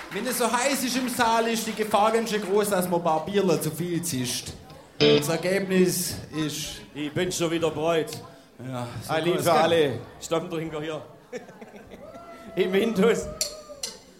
Wenn es so heiß ist im Saal, ist die Gefahr ganz schön groß, dass man ein paar Bierler zu viel zischt. Das Ergebnis ist... Ich bin schon wieder bereit. Ja, so Ein Lied für alle Stammtrinker hier. Im Indus.